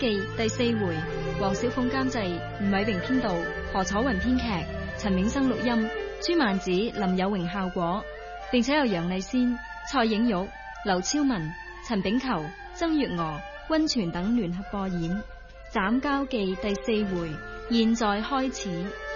記》第4回，黃小鳳監製，吳偉榮編導，何楚雲編劇，陳永生錄音，朱曼子、林有榮效果，並且有楊麗仙、蔡影玉、劉超文、陳炳球、曾月娥、溫泉等聯合播演。《斬交記》第4回，現在開始。